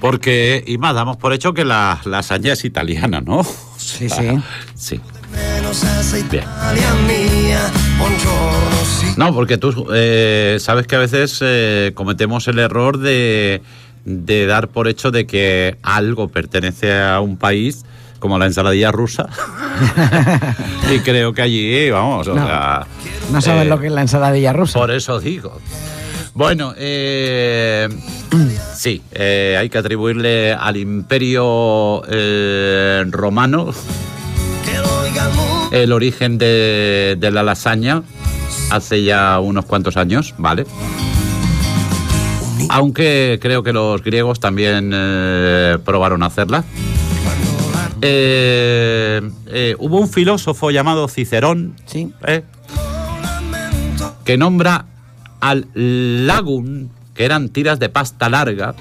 Porque, y más, damos por hecho que la lasaña es italiana, ¿no? Sí. Sí. Bien. No, porque tú sabes que a veces cometemos el error de dar por hecho de que algo pertenece a un país, como la ensaladilla rusa. Y creo que allí, vamos, o sea... No sabes lo que es la ensaladilla rusa. Por eso digo. Bueno, sí, hay que atribuirle al Imperio Romano el origen de la lasaña hace ya unos cuantos años, ¿vale? Aunque creo que los griegos también probaron a hacerla. Hubo un filósofo llamado Cicerón, sí, que nombra al lagum, que eran tiras de pasta larga,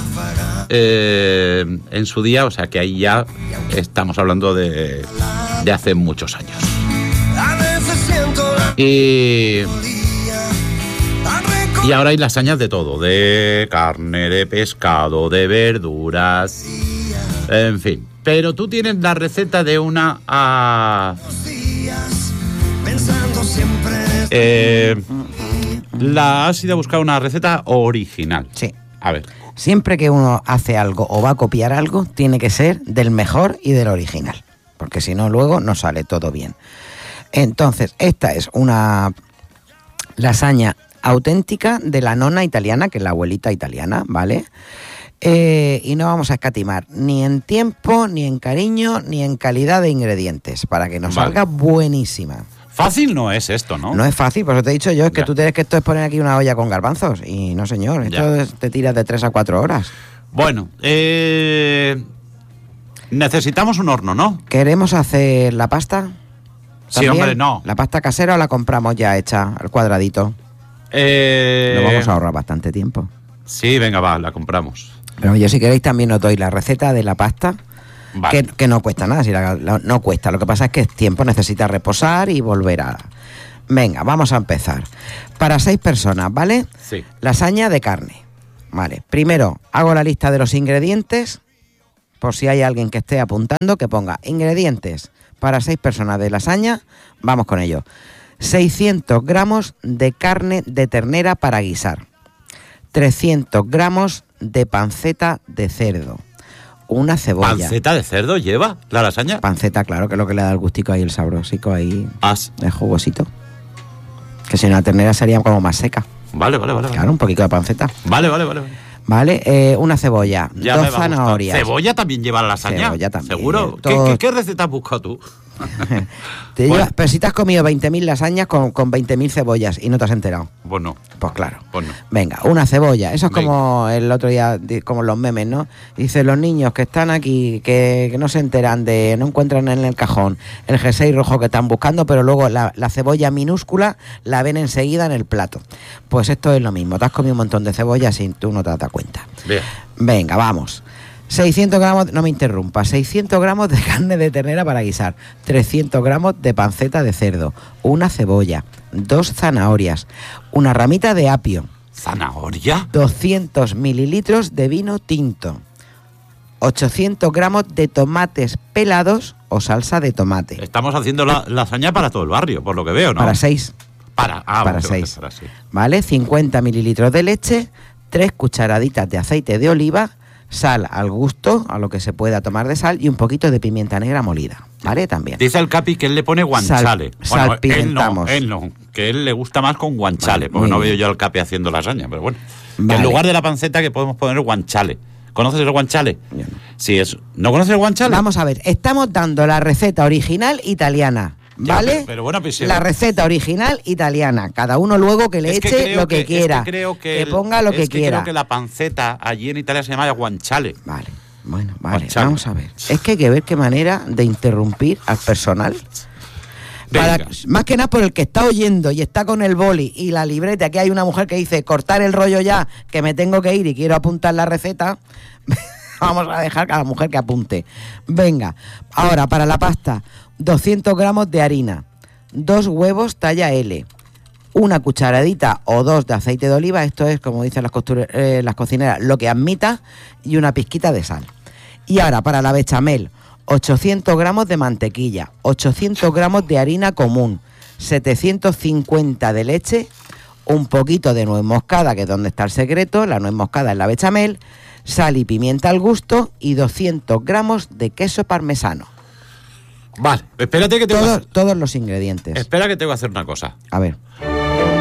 en su día, o sea que ahí ya estamos hablando de hace muchos años. Y ahora hay lasañas de todo, de carne, de pescado, de verduras, en fin. Pero tú tienes la receta de una... has ido a buscar una receta original. Sí. A ver. Siempre que uno hace algo o va a copiar algo, tiene que ser del mejor y del original, porque si no, luego no sale todo bien. Entonces, esta es una lasaña auténtica de la nonna italiana, que es la abuelita italiana, ¿vale? Y no vamos a escatimar ni en tiempo, ni en cariño, ni en calidad de ingredientes, para que nos salga buenísima. Fácil no es esto, ¿no? No es fácil, por eso te he dicho yo, es que tú tienes que esto es poner aquí una olla con garbanzos, y no señor, esto te tiras de 3 a 4 horas. Bueno, necesitamos un horno, ¿no? ¿Queremos hacer la pasta? Sí, hombre, no. ¿La pasta casera o la compramos ya hecha, al cuadradito? Nos vamos a ahorrar bastante tiempo. Sí, venga, va, la compramos. Pero yo, si queréis, también os doy la receta de la pasta. Vale. Que no cuesta nada, si no cuesta. Lo que pasa es que es tiempo, necesita reposar y volver a... Venga, vamos a empezar. Para 6 personas, ¿vale? Sí. Lasaña de carne. Vale, primero hago la lista de los ingredientes, por si hay alguien que esté apuntando, que ponga ingredientes para 6 personas de lasaña. Vamos con ello. 600 gramos de carne de ternera para guisar. 300 gramos de panceta de cerdo. Una cebolla. ¿Panceta de cerdo lleva la lasaña? Panceta, claro, que es lo que le da el gustico ahí, el sabrosico ahí, el jugosito. Que si no, la ternera sería como más seca. Vale. Claro, un poquito de panceta. Vale. Vale, una cebolla, ya 2 zanahorias. ¿Cebolla también lleva la lasaña? Cebolla también. ¿Seguro? ¿Qué receta has buscado tú? Pero si te has comido 20.000 lasañas con 20.000 cebollas y no te has enterado. Bueno. Pues claro. Bueno. Venga, una cebolla. Eso es como el otro día, como los memes, ¿no? Dice, los niños que están aquí, que no se enteran no encuentran en el cajón el jersey rojo que están buscando, pero luego la cebolla minúscula la ven enseguida en el plato. Pues esto es lo mismo. Te has comido un montón de cebollas y tú no te das cuenta. Bien. Venga, vamos. 600 gramos, no me interrumpa, 600 gramos de carne de ternera para guisar, 300 gramos de panceta de cerdo, una cebolla, 2 zanahorias, una ramita de apio. ¿Zanahoria? 200 mililitros de vino tinto, 800 gramos de tomates pelados o salsa de tomate. Estamos haciendo la lasaña para todo el barrio, por lo que veo, ¿no? Para 6. Para 6. ¿Vale? 50 mililitros de leche, 3 cucharaditas de aceite de oliva, sal al gusto, a lo que se pueda tomar de sal, y un poquito de pimienta negra molida, ¿vale? También. Dice el Capi que él le pone guanciale. Salpimentamos. Él no, que él le gusta más con guanciale, porque no veo yo al Capi haciendo lasaña, pero bueno. Vale. Que en lugar de la panceta que podemos poner guanciale. ¿Conoces el guanciale? Sí, ¿no conoces el guanciale? Vamos a ver, estamos dando la receta original italiana, ¿vale? Ya, pero bueno, pues, la receta original italiana. Cada uno luego que le eche lo que quiera. Que ponga lo que quiera. Creo que la panceta allí en Italia se llama guanciale. Vale, bueno, vale. Vamos a ver. Es que hay que ver qué manera de interrumpir al personal. Más que nada por el que está oyendo y está con el boli y la libreta. Aquí hay una mujer que dice, cortar el rollo ya, que me tengo que ir y quiero apuntar la receta. Vamos a dejar a la mujer que apunte. Venga, ahora para la pasta, 200 gramos de harina, 2 huevos talla L, una cucharadita o 2 de aceite de oliva, esto es, como dicen las cocineras, lo que admita, y una pizquita de sal. Y ahora, para la bechamel, 800 gramos de mantequilla, 800 gramos de harina común, 750 de leche, un poquito de nuez moscada, que es donde está el secreto, la nuez moscada en la bechamel, sal y pimienta al gusto y 200 gramos de queso parmesano. Vale, espérate que todos los ingredientes. Espera que tengo que hacer una cosa. A ver.